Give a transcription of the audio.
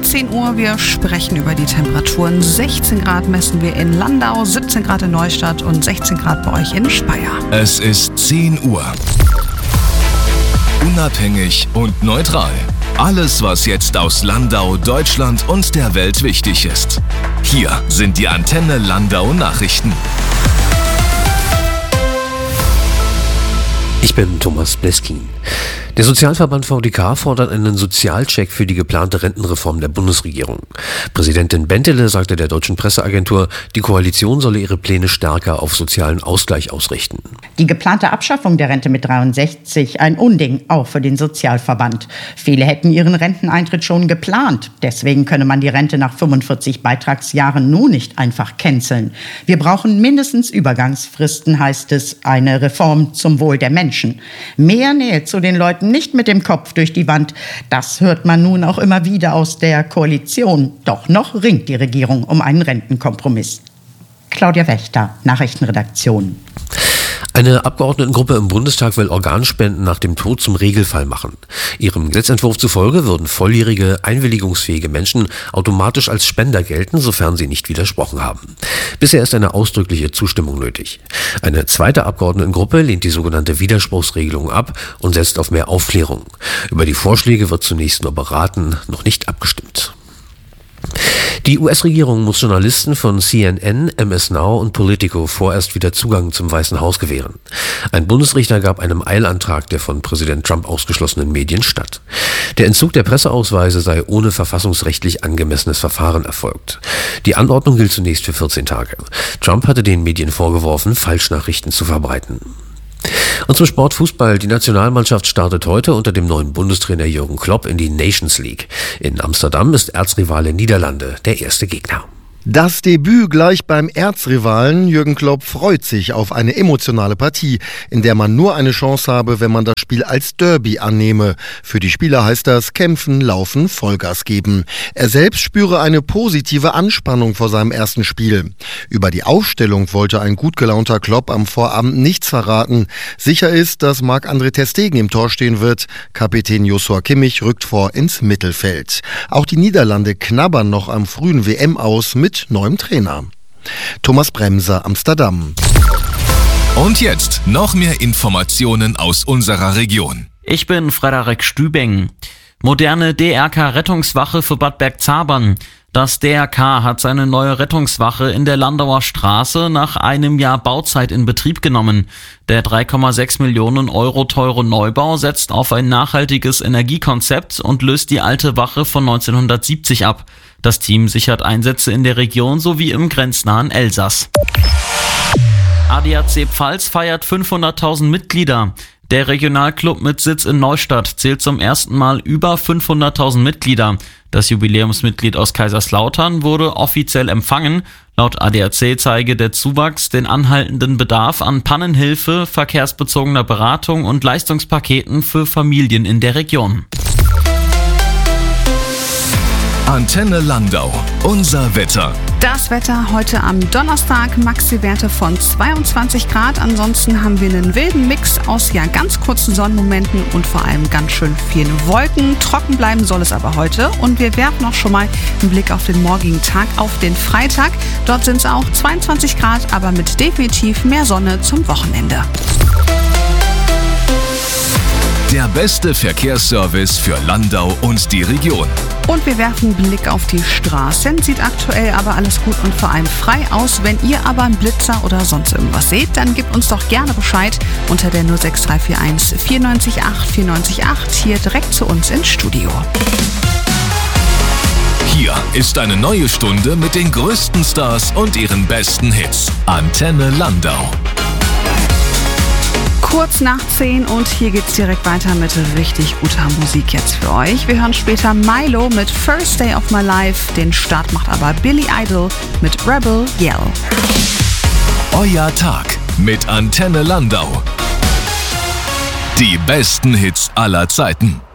10 Uhr. Wir sprechen über die Temperaturen. 16 Grad messen wir in Landau, 17 Grad in Neustadt und 16 Grad bei euch in Speyer. Es ist 10 Uhr. Unabhängig und neutral. Alles, was jetzt aus Landau, Deutschland und der Welt wichtig ist. Hier sind die Antenne Landau Nachrichten. Ich bin Thomas Bleskin. Der Sozialverband VDK fordert einen Sozialcheck für die geplante Rentenreform der Bundesregierung. Präsidentin Bentele sagte der deutschen Presseagentur, die Koalition solle ihre Pläne stärker auf sozialen Ausgleich ausrichten. Die geplante Abschaffung der Rente mit 63, ein Unding, auch für den Sozialverband. Viele hätten ihren Renteneintritt schon geplant. Deswegen könne man die Rente nach 45 Beitragsjahren nun nicht einfach canceln. Wir brauchen mindestens Übergangsfristen, heißt es, eine Reform zum Wohl der Menschen. Mehr Nähe zu den Leuten, nicht mit dem Kopf durch die Wand. Das hört man nun auch immer wieder aus der Koalition. Doch noch ringt die Regierung um einen Rentenkompromiss. Claudia Wächter, Nachrichtenredaktion. Eine Abgeordnetengruppe im Bundestag will Organspenden nach dem Tod zum Regelfall machen. Ihrem Gesetzentwurf zufolge würden volljährige, einwilligungsfähige Menschen automatisch als Spender gelten, sofern sie nicht widersprochen haben. Bisher ist eine ausdrückliche Zustimmung nötig. Eine zweite Abgeordnetengruppe lehnt die sogenannte Widerspruchsregelung ab und setzt auf mehr Aufklärung. Über die Vorschläge wird zunächst nur beraten, noch nicht abgestimmt. Die US-Regierung muss Journalisten von CNN, MS Now und Politico vorerst wieder Zugang zum Weißen Haus gewähren. Ein Bundesrichter gab einem Eilantrag der von Präsident Trump ausgeschlossenen Medien statt. Der Entzug der Presseausweise sei ohne verfassungsrechtlich angemessenes Verfahren erfolgt. Die Anordnung gilt zunächst für 14 Tage. Trump hatte den Medien vorgeworfen, Falschnachrichten zu verbreiten. Und zum Sport Fußball. Die Nationalmannschaft startet heute unter dem neuen Bundestrainer Jürgen Klopp in die Nations League. In Amsterdam ist Erzrivale Niederlande der erste Gegner. Das Debüt gleich beim Erzrivalen. Jürgen Klopp freut sich auf eine emotionale Partie, in der man nur eine Chance habe, wenn man das Spiel als Derby annehme. Für die Spieler heißt das kämpfen, laufen, Vollgas geben. Er selbst spüre eine positive Anspannung vor seinem ersten Spiel. Über die Aufstellung wollte ein gut gelaunter Klopp am Vorabend nichts verraten. Sicher ist, dass Marc-André ter Stegen im Tor stehen wird. Kapitän Joshua Kimmich rückt vor ins Mittelfeld. Auch die Niederlande knabbern noch am frühen WM aus mit neuem Trainer. Thomas Bremser, Amsterdam. Und jetzt noch mehr Informationen aus unserer Region. Ich bin Frederik Stübeng. Moderne DRK-Rettungswache für Bad Bergzabern. Das DRK hat seine neue Rettungswache in der Landauer Straße nach einem Jahr Bauzeit in Betrieb genommen. Der 3,6 Millionen Euro teure Neubau setzt auf ein nachhaltiges Energiekonzept und löst die alte Wache von 1970 ab. Das Team sichert Einsätze in der Region sowie im grenznahen Elsass. ADAC Pfalz feiert 500.000 Mitglieder. Der Regionalclub mit Sitz in Neustadt zählt zum ersten Mal über 500.000 Mitglieder. Das Jubiläumsmitglied aus Kaiserslautern wurde offiziell empfangen. Laut ADAC zeige der Zuwachs den anhaltenden Bedarf an Pannenhilfe, verkehrsbezogener Beratung und Leistungspaketen für Familien in der Region. Antenne Landau, unser Wetter. Das Wetter heute am Donnerstag, Maxi-Werte von 22 Grad. Ansonsten haben wir einen wilden Mix aus ganz kurzen Sonnenmomenten und vor allem ganz schön vielen Wolken. Trocken bleiben soll es aber heute. Und wir werfen auch schon mal einen Blick auf den morgigen Tag, auf den Freitag. Dort sind es auch 22 Grad, aber mit definitiv mehr Sonne zum Wochenende. Der beste Verkehrsservice für Landau und die Region. Und wir werfen einen Blick auf die Straßen. Sieht aktuell aber alles gut und vor allem frei aus. Wenn ihr aber einen Blitzer oder sonst irgendwas seht, dann gebt uns doch gerne Bescheid unter der 06341 94 8 94 8 hier direkt zu uns ins Studio. Hier ist eine neue Stunde mit den größten Stars und ihren besten Hits. Antenne Landau. Kurz nach 10 und hier geht's direkt weiter mit richtig guter Musik jetzt für euch. Wir hören später Milo mit First Day of My Life. Den Start macht aber Billy Idol mit Rebel Yell. Euer Tag mit Antenne Landau. Die besten Hits aller Zeiten.